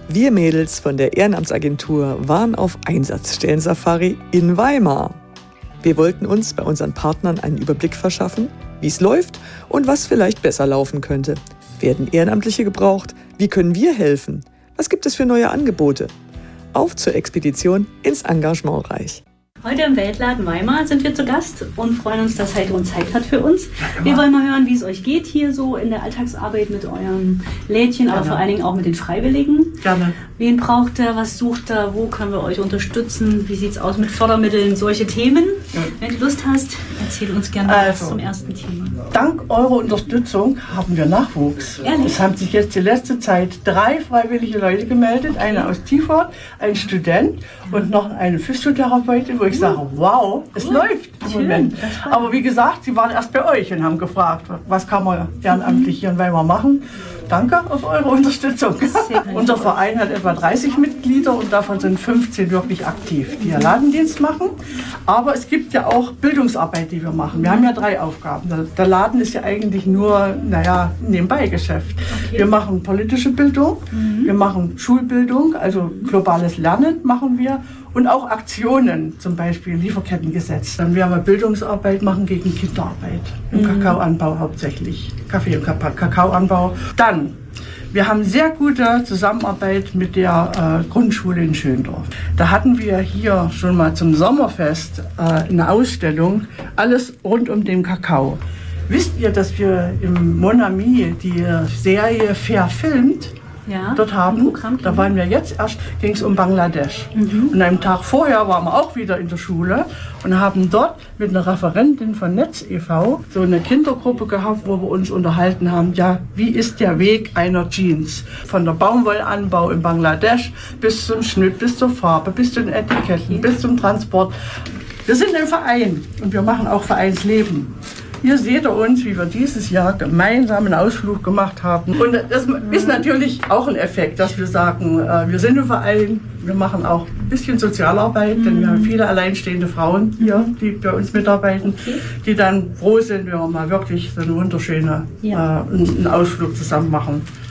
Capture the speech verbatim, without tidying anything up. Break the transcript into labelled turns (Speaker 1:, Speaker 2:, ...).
Speaker 1: Wir Mädels von der Ehrenamtsagentur waren auf Einsatzstellen-Safari in Weimar. Wir wollten uns bei unseren Partnern einen Überblick verschaffen, wie es läuft und was vielleicht besser laufen könnte. Werden Ehrenamtliche gebraucht? Wie können wir helfen? Was gibt es für neue Angebote? Auf zur Expedition ins Engagementreich.
Speaker 2: Heute im Weltladen Weimar sind wir zu Gast und freuen uns, dass Heidrun Zeit hat für uns. Wir wollen mal hören, wie es euch geht hier so in der Alltagsarbeit mit eurem Lädchen, aber vor allen Dingen auch mit den Freiwilligen.
Speaker 3: Gerne.
Speaker 2: Wen braucht ihr, was sucht ihr, wo können wir euch unterstützen, wie sieht es aus mit Fördermitteln, solche Themen. Ja. Wenn du Lust hast, erzähl uns gerne also, was zum ersten Thema.
Speaker 3: Dank eurer Unterstützung haben wir Nachwuchs.
Speaker 2: Ehrlich?
Speaker 3: Es haben sich jetzt die letzte Zeit drei freiwillige Leute gemeldet, okay. Eine aus Tiefort, ein Student ja. und noch eine Physiotherapeutin, wo ich Ich sage, wow, es cool. läuft im Schön, Moment. Aber wie gesagt, sie waren erst bei euch und haben gefragt, was kann man ehrenamtlich hier in Weimar machen. Danke auf eure Unterstützung. Unser Verein hat etwa dreißig Mitglieder und davon sind fünfzehn wirklich aktiv, die ja Ladendienst machen. Aber es gibt ja auch Bildungsarbeit, die wir machen. Wir haben ja drei Aufgaben. Der Laden ist ja eigentlich nur, naja, Nebenbeigeschäft. Okay. Wir machen politische Bildung, mhm. wir machen Schulbildung, also globales Lernen machen wir. Und auch Aktionen, zum Beispiel Lieferkettengesetz. Dann werden wir Bildungsarbeit machen gegen Kinderarbeit. Im mhm. Kakaoanbau hauptsächlich. Kaffee- und Kakaoanbau. Dann, wir haben sehr gute Zusammenarbeit mit der äh, Grundschule in Schöndorf. Da hatten wir hier schon mal zum Sommerfest äh, eine Ausstellung. Alles rund um den Kakao. Wisst ihr, dass wir im Mon Ami die Serie verfilmt?
Speaker 2: Ja,
Speaker 3: dort haben. Da waren wir jetzt erst, ging es um Bangladesch. Mhm. Und einen Tag vorher waren wir auch wieder in der Schule und haben dort mit einer Referentin von Netz e V so eine Kindergruppe gehabt, wo wir uns unterhalten haben, ja, wie ist der Weg einer Jeans? Von der Baumwollanbau in Bangladesch bis zum Schnitt, bis zur Farbe, bis zu den Etiketten, bis zum Transport. Wir sind ein Verein und wir machen auch Vereinsleben. Hier seht ihr uns, wie wir dieses Jahr gemeinsam einen Ausflug gemacht haben. Und das ist natürlich auch ein Effekt, dass wir sagen, wir sind ein Verein, wir machen auch ein bisschen Sozialarbeit, denn wir haben viele alleinstehende Frauen hier, die bei uns mitarbeiten, okay. die dann froh sind, wenn wir mal wirklich so eine wunderschöne ja. äh, einen Ausflug zusammen machen.